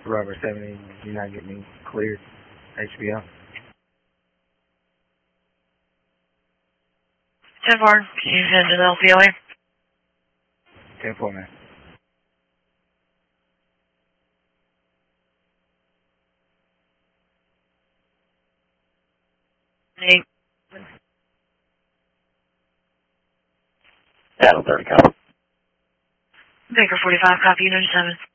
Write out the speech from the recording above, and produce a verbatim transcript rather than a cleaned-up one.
Rubber seventy, you're not getting me cleared. H B O. ten four, can you send to the L P O A? ten four, man. Hey. Adam thirty, copy. Baker forty-five, copy, unit seven.